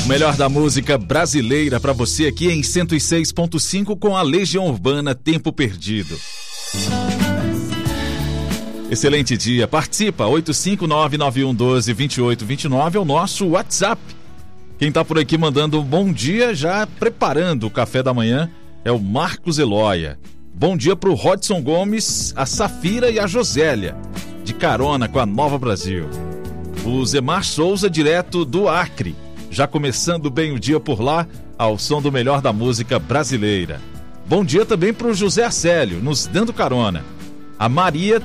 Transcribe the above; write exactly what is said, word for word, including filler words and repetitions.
O melhor da música brasileira para você aqui em cento e seis ponto cinco com a Legião Urbana Tempo Perdido. Excelente dia. Participa, oito cinco nove nove um um dois dois oito dois nove é o nosso WhatsApp. Quem tá por aqui mandando um bom dia, já preparando o café da manhã, é o Marcos Eloia. Bom dia pro Rodson Gomes, a Safira e a Josélia, de carona com a Nova Brasil. O Zemar Souza, direto do Acre, já começando bem o dia por lá, ao som do melhor da música brasileira. Bom dia também pro José Acélio, nos dando carona. A Maria